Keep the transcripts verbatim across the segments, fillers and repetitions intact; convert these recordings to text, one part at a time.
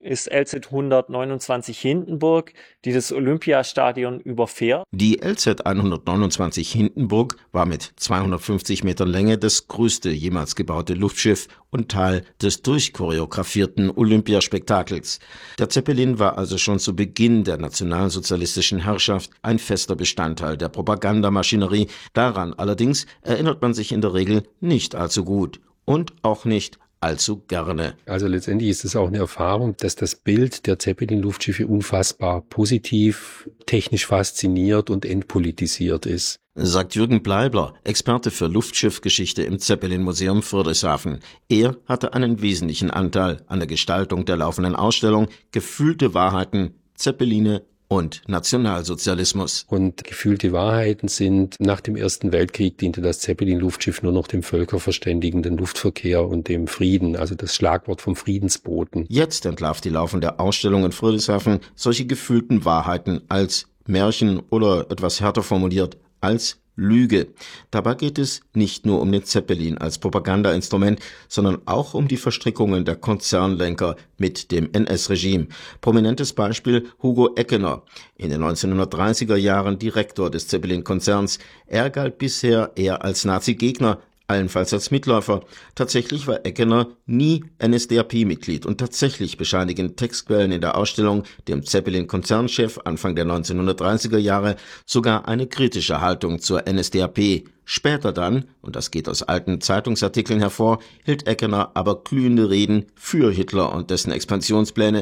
ist L Z hundertneunundzwanzig Hindenburg, die das Olympiastadion überfährt. Die L Z hundertneunundzwanzig Hindenburg war mit zweihundertfünfzig Metern Länge das größte jemals gebaute Luftschiff und Teil des durchchoreografierten Olympiaspektakels. Der Zeppelin war also schon zu Beginn der nationalsozialistischen Herrschaft ein fester Bestandteil der Propagandamaschinerie. Daran allerdings erinnert man sich in der Regel nicht allzu gut und auch nicht allzu gerne. Also letztendlich ist es auch eine Erfahrung, dass das Bild der Zeppelin-Luftschiffe unfassbar positiv, technisch fasziniert und entpolitisiert ist. Sagt Jürgen Bleibler, Experte für Luftschiffgeschichte im Zeppelin-Museum Friedrichshafen. Er hatte einen wesentlichen Anteil an der Gestaltung der laufenden Ausstellung Gefühlte Wahrheiten, Zeppeline und Nationalsozialismus. Und gefühlte Wahrheiten sind, nach dem Ersten Weltkrieg diente das Zeppelin-Luftschiff nur noch dem völkerverständigenden Luftverkehr und dem Frieden, also das Schlagwort vom Friedensboten. Jetzt entlarvt die laufende Ausstellung in Friedrichshafen solche gefühlten Wahrheiten als Märchen oder etwas härter formuliert als Lüge. Dabei geht es nicht nur um den Zeppelin als Propagandainstrument, sondern auch um die Verstrickungen der Konzernlenker mit dem N S-Regime. Prominentes Beispiel Hugo Eckener, in den neunzehnhundertdreißiger Jahren Direktor des Zeppelin-Konzerns. Er galt bisher eher als Nazi-Gegner, allenfalls als Mitläufer. Tatsächlich war Eckener nie N S D A P-Mitglied und tatsächlich bescheinigen Textquellen in der Ausstellung dem Zeppelin-Konzernchef Anfang der neunzehnhundertdreißiger Jahre sogar eine kritische Haltung zur N S D A P. Später dann, und das geht aus alten Zeitungsartikeln hervor, hielt Eckener aber glühende Reden für Hitler und dessen Expansionspläne.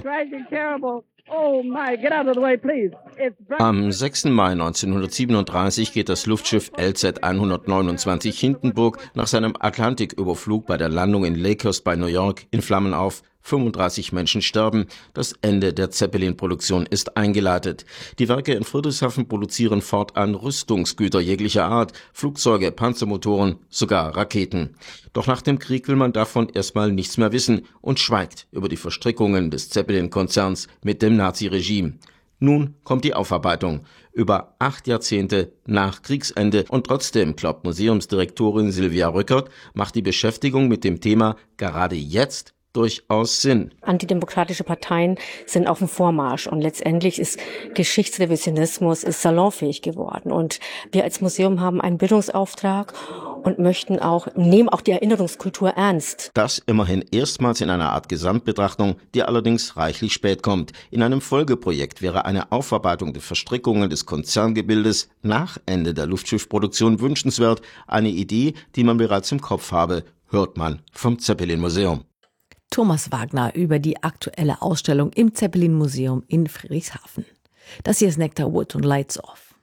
Oh my, get out of the way, please. Am sechsten Mai neunzehnhundertsiebenunddreißig geht das Luftschiff L Z hundertneunundzwanzig Hindenburg nach seinem Atlantiküberflug bei der Landung in Lakehurst bei New York in Flammen auf. fünfunddreißig Menschen sterben. Das Ende der Zeppelin-Produktion ist eingeleitet. Die Werke in Friedrichshafen produzieren fortan Rüstungsgüter jeglicher Art, Flugzeuge, Panzermotoren, sogar Raketen. Doch nach dem Krieg will man davon erstmal nichts mehr wissen und schweigt über die Verstrickungen des Zeppelin-Konzerns mit dem Naziregime. Nun kommt die Aufarbeitung. Über acht Jahrzehnte nach Kriegsende. Und trotzdem, glaubt Museumsdirektorin Silvia Rückert, macht die Beschäftigung mit dem Thema gerade jetzt durchaus Sinn. Antidemokratische Parteien sind auf dem Vormarsch und letztendlich ist Geschichtsrevisionismus ist salonfähig geworden. Und wir als Museum haben einen Bildungsauftrag und möchten auch, nehmen auch die Erinnerungskultur ernst. Das immerhin erstmals in einer Art Gesamtbetrachtung, die allerdings reichlich spät kommt. In einem Folgeprojekt wäre eine Aufarbeitung der Verstrickungen des Konzerngebildes nach Ende der Luftschiffproduktion wünschenswert. Eine Idee, die man bereits im Kopf habe, hört man vom Zeppelin-Museum. Thomas Wagner über die aktuelle Ausstellung im Zeppelin-Museum in Friedrichshafen. Das hier ist Nectar Wood und Lights Off.